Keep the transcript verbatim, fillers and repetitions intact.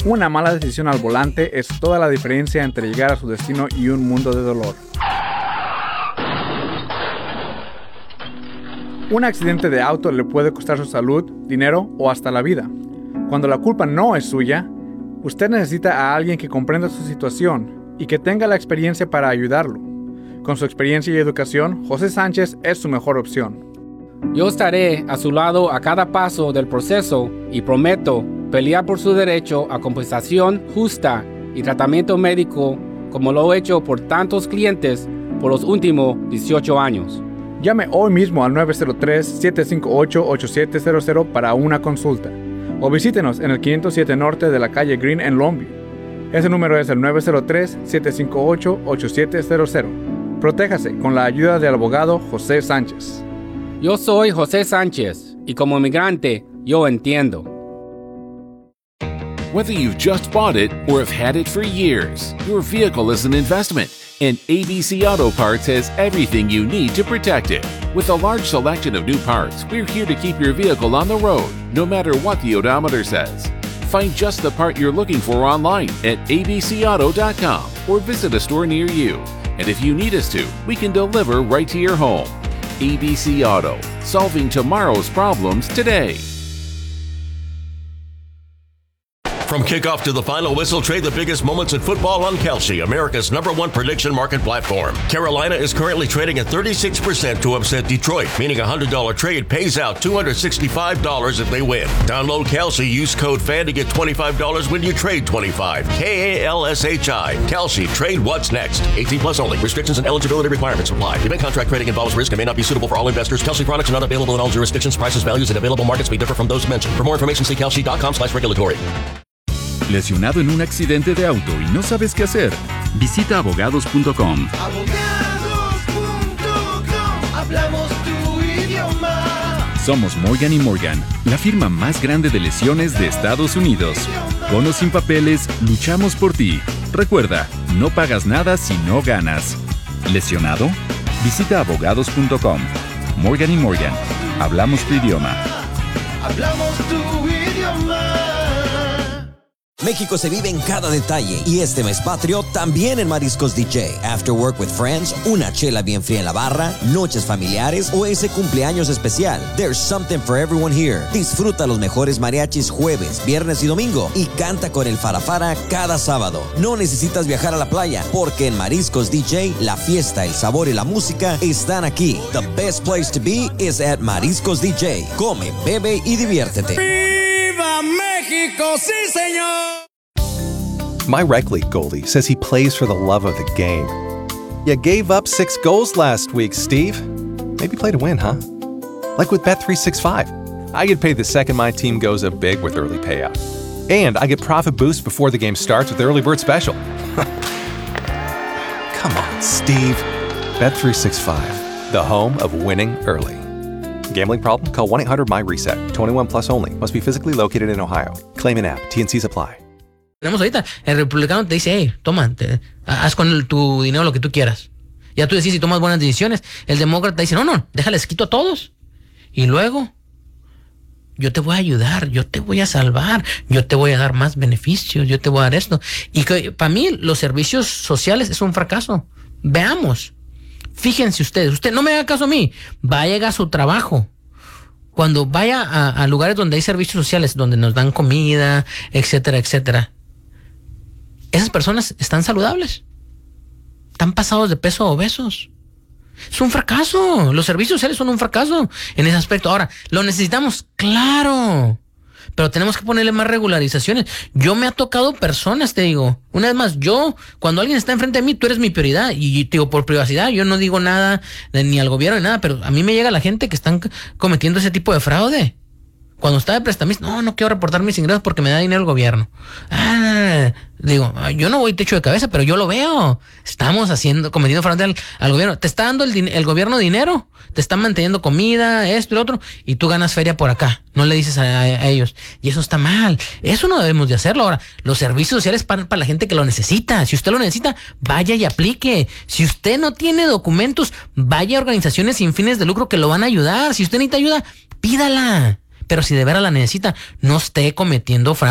Una mala decisión al volante es toda la diferencia entre llegar a su destino y un mundo de dolor. Un accidente de auto le puede costar su salud, dinero o hasta la vida. Cuando la culpa no es suya, usted necesita a alguien que comprenda su situación y que tenga la experiencia para ayudarlo. Con su experiencia y educación, José Sánchez es su mejor opción. Yo estaré a su lado a cada paso del proceso y prometo pelear por su derecho a compensación justa y tratamiento médico como lo he hecho por tantos clientes por los últimos dieciocho años. Llame hoy mismo al nueve cero tres, siete cinco ocho, ocho siete cero cero para una consulta o visítenos en el quinientos siete Norte de la calle Green en Longview. Ese número es el nueve cero tres, siete cinco ocho, ocho siete cero cero. Protéjase con la ayuda del abogado José Sánchez. Yo soy José Sánchez y como inmigrante yo entiendo. Whether you've just bought it or have had it for years, your vehicle is an investment, and A B C Auto Parts has everything you need to protect it. With a large selection of new parts, we're here to keep your vehicle on the road, no matter what the odometer says. Find just the part you're looking for online at a b c auto dot com or visit a store near you. And if you need us to, we can deliver right to your home. A B C Auto, solving tomorrow's problems today. From kickoff to the final whistle, trade the biggest moments in football on Kelsey, America's number one prediction market platform. Carolina is currently trading at thirty-six percent to upset Detroit, meaning a one hundred dollars trade pays out two hundred sixty-five dollars if they win. Download Kelsey, use code FAN to get twenty-five dollars when you trade twenty-five. K A L S H I. Kelsey, trade what's next. eighteen plus only. Restrictions and eligibility requirements apply. Event contract trading involves risk and may not be suitable for all investors. Kelsey products are not available in all jurisdictions. Prices, values, and available markets may differ from those mentioned. For more information, see kelsey dot com slash regulatory. ¿Lesionado en un accidente de auto y no sabes qué hacer? Visita abogados punto com. abogados punto com. Hablamos tu idioma. Somos Morgan y Morgan, la firma más grande de lesiones de Estados Unidos. Con o sin papeles, luchamos por ti. Recuerda, no pagas nada si no ganas. ¿Lesionado? Visita abogados punto com. Morgan y Morgan, hablamos tu idioma. Hablamos tu idioma. México se vive en cada detalle y este mes patrio también en Mariscos D J. After work with friends, una chela bien fría en la barra, noches familiares o ese cumpleaños especial. There's something for everyone here. Disfruta los mejores mariachis jueves, viernes y domingo y canta con el Farafara cada sábado. No necesitas viajar a la playa porque en Mariscos D J la fiesta, el sabor y la música están aquí. The best place to be is at Mariscos D J. Come, bebe y diviértete. ¡Viva México, sí señor! My rec league goalie says he plays for the love of the game. You gave up six goals last week, Steve. Maybe play to win, huh? Like with Bet three sixty-five. I get paid the second my team goes up big with early payout. And I get profit boost before the game starts with Early Bird Special. Come on, Steve. Bet three sixty-five, the home of winning early. Gambling problem? Call one eight hundred M Y reset. twenty-one plus only. Must be physically located in Ohio. Claim in app. T N Cs apply. Tenemos ahorita, el republicano te dice, hey, toma, te, haz con el, tu dinero lo que tú quieras. Ya tú decís si tomas buenas decisiones. El demócrata dice, no, no, déjales quito a todos. Y luego, yo te voy a ayudar, yo te voy a salvar, yo te voy a dar más beneficios, yo te voy a dar esto. Y que para mí los servicios sociales es un fracaso. Veamos. Fíjense ustedes, usted no me haga caso a mí, vaya a su trabajo. Cuando vaya a, a lugares donde hay servicios sociales, donde nos dan comida, etcétera, etcétera, esas personas están saludables, están pasados de peso, obesos. Es un fracaso. Los servicios sociales son un fracaso en ese aspecto. Ahora, ¿lo necesitamos? Claro. Pero tenemos que ponerle más regularizaciones. Yo me ha tocado personas, te digo. Una vez más, yo, cuando alguien está enfrente de mí, tú eres mi prioridad. Y te digo, por privacidad, yo no digo nada de, ni al gobierno ni nada, pero a mí me llega la gente que están cometiendo ese tipo de fraude. Cuando está de prestamista, no, no quiero reportar mis ingresos porque me da dinero el gobierno. Ah, digo, yo no voy techo de cabeza, pero yo lo veo. Estamos haciendo, cometiendo fraude al, al gobierno. Te está dando el, el gobierno dinero, te están manteniendo comida, esto y lo otro, y tú ganas feria por acá. No le dices a, a, a ellos. Y eso está mal. Eso no debemos de hacerlo. Ahora, los servicios sociales para, para la gente que lo necesita. Si usted lo necesita, vaya y aplique. Si usted no tiene documentos, vaya a organizaciones sin fines de lucro que lo van a ayudar. Si usted necesita ayuda, pídala. Pero si de veras la necesita, no esté cometiendo fraude.